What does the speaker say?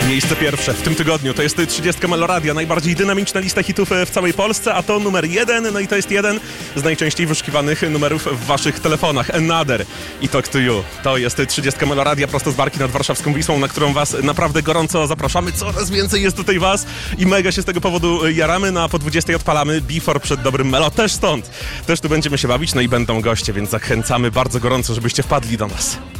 Miejsce pierwsze w tym tygodniu to jest 30 Meloradia, najbardziej dynamiczna lista hitów w całej Polsce, a to numer 1, no i to jest jeden z najczęściej wyszukiwanych numerów w waszych telefonach. Another i Talk to You. To jest 30 Meloradia prosto z barki nad warszawską Wisłą, na którą was naprawdę gorąco zapraszamy. Coraz więcej jest tutaj was i mega się z tego powodu jaramy, no a po 20 odpalamy Before przed dobrym Melo, też stąd. Też tu będziemy się bawić, no i będą goście, więc zachęcamy bardzo gorąco, żebyście wpadli do nas.